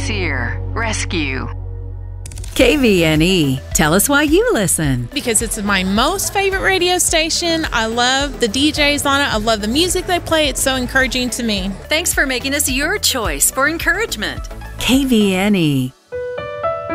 sincere rescue. KVNE. Tell us why you listen. Because it's my most favorite radio station. I love the DJs on it. I love the music they play. It's so encouraging to me. Thanks for making us your choice for encouragement. KVNE.